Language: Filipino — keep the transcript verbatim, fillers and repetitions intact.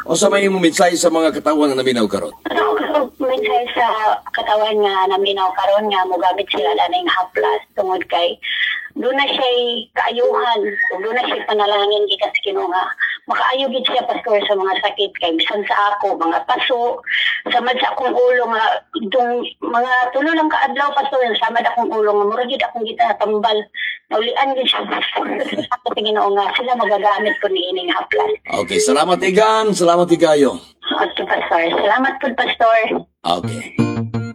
O sa may imong mensahe sa mga katawan nga naminaw karon? Ano mensahe sa katawan nga naminaw karon nga mogamit sila laning haplas tungod kay doon na siya kaayuhan, doon na siya panalangin gikan sa Ginoo nga makaayo gid siya pastor sa mga sakit kay bisan sa ako mga paso samad sa akong ulo nga itong mga tulo lang kaadlaw pastor samad akong ulo nga mura gid akong gitatambal naulian gid siya ako sa Ginoo nga sila magagamit ko niining haplas. Okay, salamat igan, salamat igayo. Okay, pastor. Salamat po, pastor. Okay.